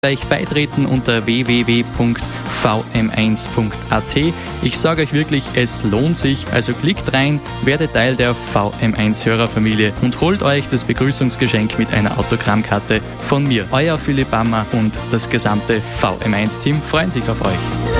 gleich beitreten unter www.vm1.at. Ich sage euch wirklich, es lohnt sich, also klickt rein, werdet Teil der VM1-Hörerfamilie und holt euch das Begrüßungsgeschenk mit einer Autogrammkarte von mir. Euer Philipp Bammer und das gesamte VM1-Team freuen sich auf euch.